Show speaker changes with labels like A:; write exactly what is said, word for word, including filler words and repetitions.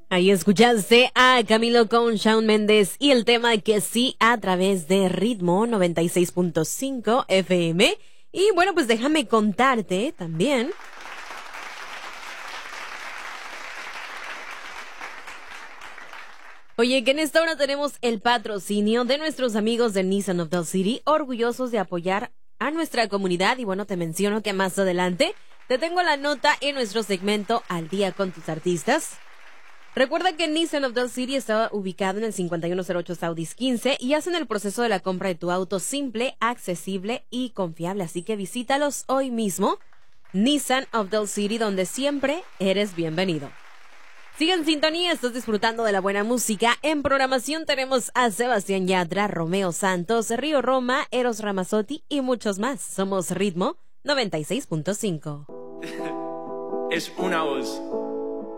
A: Ahí escuchaste a Camilo con Shawn Mendes y el tema que sí a través de Ritmo noventa y seis punto cinco F M. Y bueno, pues déjame contarte también Oye, que en esta hora tenemos el patrocinio de nuestros amigos de Nissan of the City, orgullosos de apoyar a nuestra comunidad. Y bueno, te menciono que más adelante te tengo la nota en nuestro segmento Al Día con tus Artistas. Recuerda que Nissan of the City está ubicado en el cincuenta y uno cero ocho Saudis quince y hacen el proceso de la compra de tu auto simple, accesible y confiable. Así que visítalos hoy mismo. Nissan of the City, donde siempre eres bienvenido. Sigue en sintonía, estás disfrutando de la buena música. En programación tenemos a Sebastián Yatra, Romeo Santos, Río Roma, Eros Ramazzotti y muchos más. Somos Ritmo noventa y seis punto cinco.
B: Es una voz.